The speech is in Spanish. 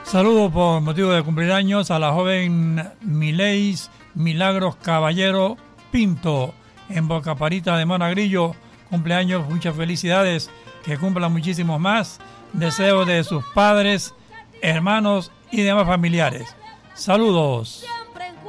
Saludo por motivo de cumpleaños a la joven Mileis Milagros Caballero Pinto en Bocaparita de Monagrillo. Cumpleaños, muchas felicidades, que cumplan muchísimos más. Deseo de sus padres, hermanos y demás familiares. Saludos.